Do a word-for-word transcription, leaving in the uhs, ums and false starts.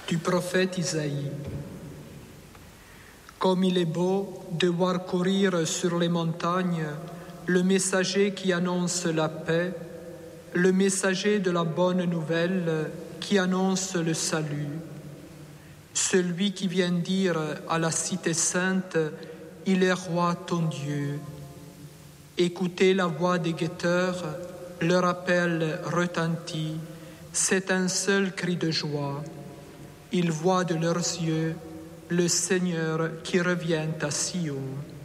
du prophète Isaïe. Comme il est beau de voir courir sur les montagnes le messager qui annonce la paix, le messager de la bonne nouvelle qui annonce le salut, celui qui vient dire à la cité sainte, « Il est roi ton Dieu ». Écoutez la voix des guetteurs, leur appel retentit, c'est un seul cri de joie. Ils voient de leurs yeux le Seigneur qui revient à Sion.